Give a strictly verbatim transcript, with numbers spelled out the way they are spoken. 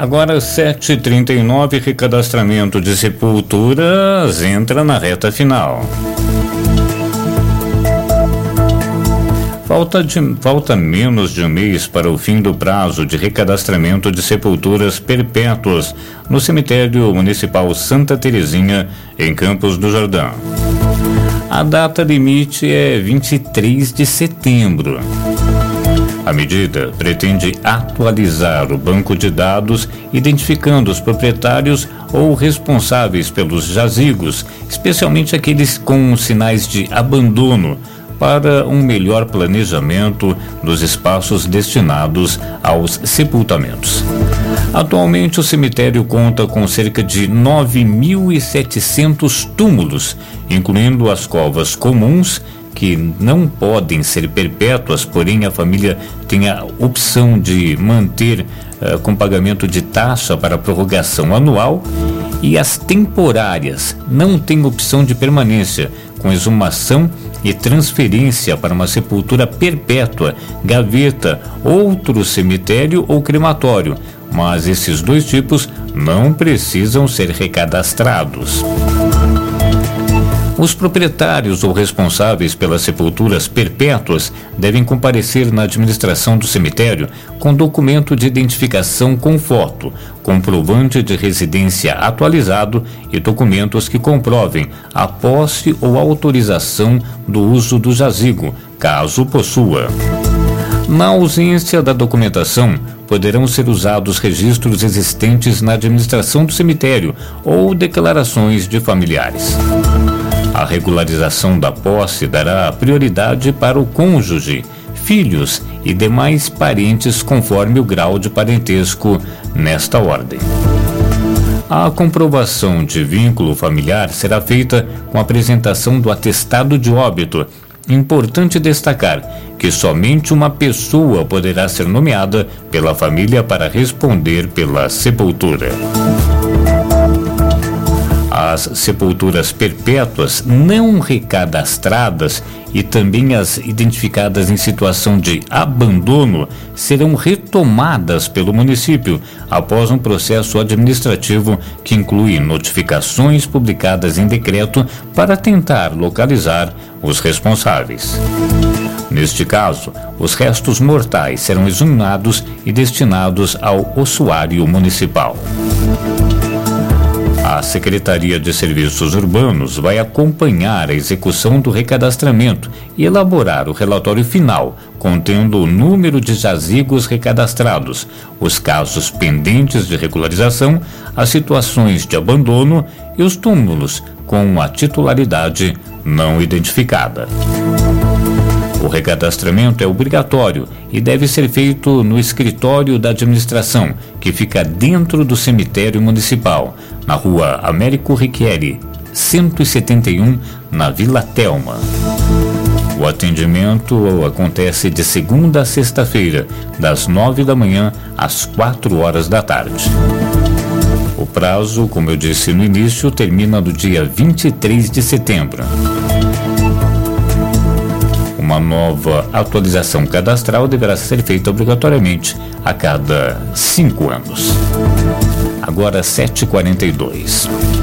Agora sete e trinta e nove, recadastramento de sepulturas entra na reta final. Falta, de, falta menos de um mês para o fim do prazo de recadastramento de sepulturas perpétuas no cemitério municipal Santa Terezinha, em Campos do Jordão. A data limite é vinte e três de setembro. A medida pretende atualizar o banco de dados, identificando os proprietários ou responsáveis pelos jazigos, especialmente aqueles com sinais de abandono, para um melhor planejamento dos espaços destinados aos sepultamentos. Atualmente, o cemitério conta com cerca de nove mil e setecentos túmulos, incluindo as covas comuns, que não podem ser perpétuas, porém a família tem a opção de manter uh, com pagamento de taxa para prorrogação anual, e as temporárias não têm opção de permanência, com exumação e transferência para uma sepultura perpétua, gaveta, outro cemitério ou crematório, mas esses dois tipos não precisam ser recadastrados. Os proprietários ou responsáveis pelas sepulturas perpétuas devem comparecer na administração do cemitério com documento de identificação com foto, comprovante de residência atualizado e documentos que comprovem a posse ou autorização do uso do jazigo, caso possua. Na ausência da documentação, poderão ser usados registros existentes na administração do cemitério ou declarações de familiares. A regularização da posse dará prioridade para o cônjuge, filhos e demais parentes conforme o grau de parentesco nesta ordem. A comprovação de vínculo familiar será feita com a apresentação do atestado de óbito. Importante destacar que somente uma pessoa poderá ser nomeada pela família para responder pela sepultura. As sepulturas perpétuas não recadastradas e também as identificadas em situação de abandono serão retomadas pelo município após um processo administrativo que inclui notificações publicadas em decreto para tentar localizar os responsáveis. Neste caso, os restos mortais serão exumados e destinados ao ossuário municipal. A Secretaria de Serviços Urbanos vai acompanhar a execução do recadastramento e elaborar o relatório final, contendo o número de jazigos recadastrados, os casos pendentes de regularização, as situações de abandono e os túmulos com a titularidade não identificada. O recadastramento é obrigatório e deve ser feito no escritório da administração, que fica dentro do cemitério municipal, na rua Américo Requieri, cento e setenta e um, na Vila Telma. O atendimento acontece de segunda a sexta-feira, das nove da manhã às quatro horas da tarde. O prazo, como eu disse no início, termina no dia vinte e três de setembro. Uma nova atualização cadastral deverá ser feita obrigatoriamente a cada cinco anos. Agora sete e quarenta e dois.